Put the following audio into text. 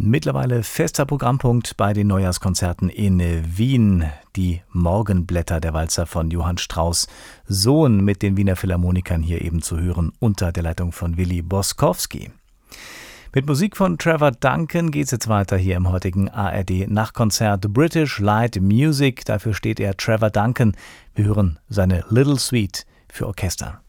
Mittlerweile fester Programmpunkt bei den Neujahrskonzerten in Wien. Die Morgenblätter, der Walzer von Johann Strauss Sohn mit den Wiener Philharmonikern hier eben zu hören unter der Leitung von Willi Boskowski. Mit Musik von Trevor Duncan geht es jetzt weiter hier im heutigen ARD-Nachtkonzert British Light Music. Dafür steht er Trevor Duncan. Wir hören seine Little Suite für Orchester.